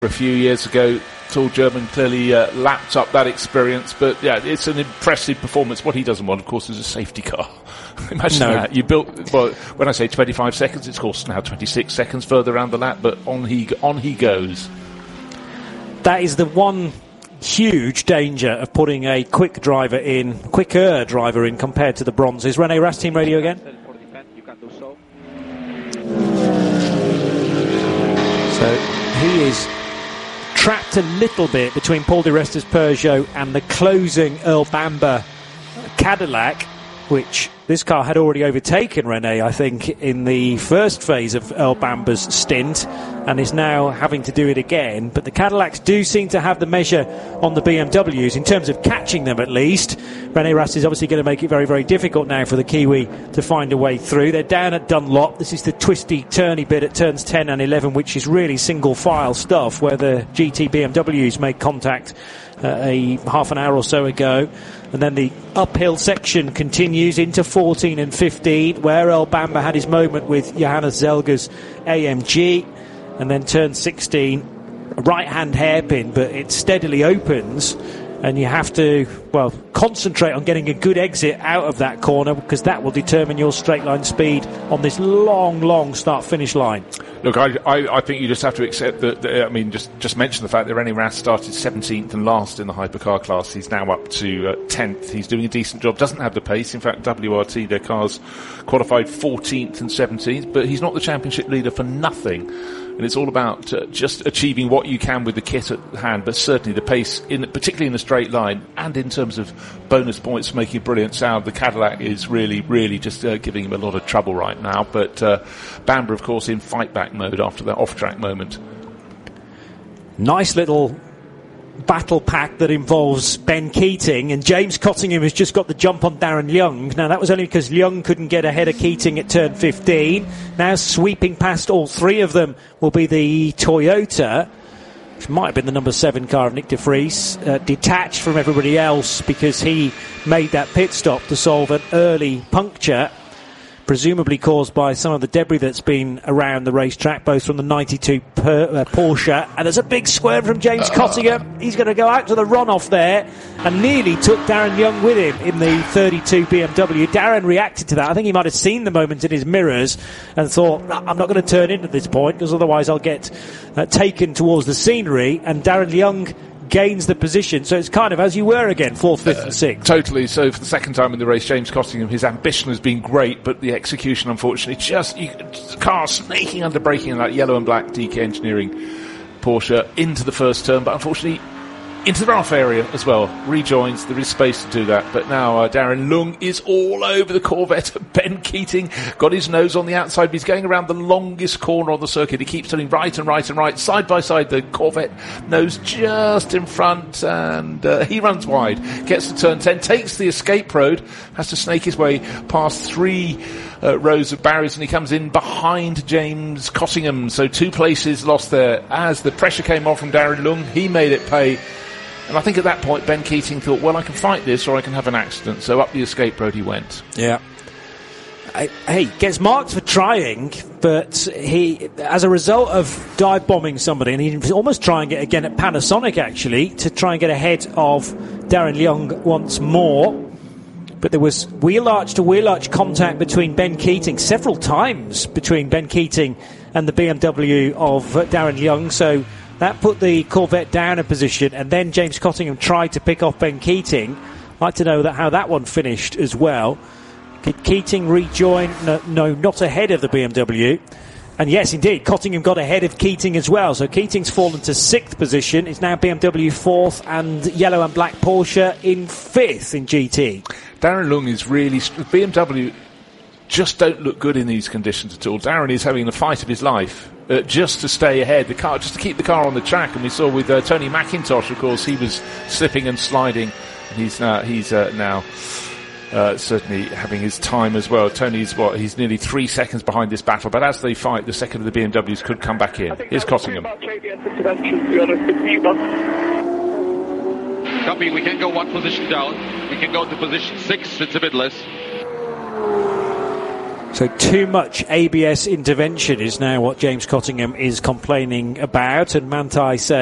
a few years ago. Tall German clearly lapped up that experience, but yeah, it's an impressive performance. What he doesn't want, of course, is a safety car. Imagine that. You built, well, when I say 25 seconds, it's of course now 26 seconds further around the lap, but on he goes. That is the one huge danger of putting a quicker driver in compared to the bronzes. Rene Rast, Team Radio again. So he is trapped a little bit between Paul di Resta's Peugeot and the closing Earl Bamber Cadillac, which this car had already overtaken Rene, I think, in the first phase of Earl Bamber's stint, and is now having to do it again. But the Cadillacs do seem to have the measure on the BMWs, in terms of catching them at least. Rene Rast is obviously going to make it very, very difficult now for the Kiwi to find a way through. They're down at Dunlop. This is the twisty, turny bit at turns 10 and 11, which is really single-file stuff, where the GT BMWs made contact a half an hour or so ago. And then the uphill section continues into 14 and 15, where Earl Bamber had his moment with Johannes Zelger's AMG. And then turn 16, a right-hand hairpin, but it steadily opens. And you have to, well, concentrate on getting a good exit out of that corner, because that will determine your straight line speed on this long, long start-finish line. Look, I think you just have to accept that, I mean, just mention the fact that Rene Rast started 17th and last in the hypercar class. He's now up to 10th. He's doing a decent job, doesn't have the pace. In fact, WRT, their cars qualified 14th and 17th, but he's not the championship leader for nothing. And it's all about just achieving what you can with the kit at hand, but certainly the pace, particularly in the straight line, and in terms of bonus points for making a brilliant sound, the Cadillac is really, really just giving him a lot of trouble right now. But Bamber, of course, in fight-back mode after that off-track moment. Nice little battle pack that involves Ben Keating, and James Cottingham has just got the jump on Darren Young. Now, that was only because Young couldn't get ahead of Keating at turn 15. Now sweeping past all three of them will be the Toyota, which might have been the number 7 car of Nick de Vries, detached from everybody else because he made that pit stop to solve an early puncture, presumably caused by some of the debris that's been around the racetrack, both from the 92 Porsche. And there's a big squirm from James Cottingham. He's going to go out to the runoff there and nearly took Darren Young with him in the 32 BMW. Darren reacted to that. I think he might have seen the moment in his mirrors and thought, I'm not going to turn in at this point, because otherwise I'll get taken towards the scenery. And Darren Young gains the position, so it's kind of as you were again, 4th, 5th and 6th. Totally. So for the second time in the race, James Cottingham, his ambition has been great, but the execution, unfortunately, the car snaking under braking in that yellow and black DK Engineering Porsche into the first turn, but unfortunately into the runoff area as well. Rejoins, there is space to do that, but now Darren Lung is all over the Corvette. Ben Keating got his nose on the outside, but he's going around the longest corner on the circuit. He keeps turning right and right and right, side by side. The Corvette nose just in front, and he runs wide, gets to turn 10, takes the escape road, has to snake his way past 3 rows of barriers, and he comes in behind James Cottingham. So 2 places lost there. As the pressure came on from Darren Lung, he made it pay. And I think at that point, Ben Keating thought, well, I can fight this or I can have an accident. So up the escape road he went. Yeah. He gets marked for trying, but he, as a result of dive bombing somebody, and he's almost trying it again at Panasonic, actually, to try and get ahead of Darren Young once more. But there was wheel arch to wheel arch contact between Ben Keating, several times between Ben Keating and the BMW of Darren Young. So that put the Corvette down a position, and then James Cottingham tried to pick off Ben Keating. I'd like to know how that one finished as well. Did Keating rejoin? No, not ahead of the BMW. And yes, indeed, Cottingham got ahead of Keating as well. So Keating's fallen to 6th position. It's now BMW 4th and yellow and black Porsche in 5th in GT. Darren Lung is really... BMW just don't look good in these conditions at all. Darren is having the fight of his life. Just to stay ahead, the car, just to keep the car on the track. And we saw with Tony McIntosh, of course, he was slipping and sliding, and he's now certainly having his time as well. Tony's he's nearly 3 seconds behind this battle, but as they fight, the second of the BMWs could come back in. Here's Cottingham. Copy, we can go 1 position down. We can go to position 6, it's a bit less. So too much ABS intervention is now what James Cottingham is complaining about, and Manthey says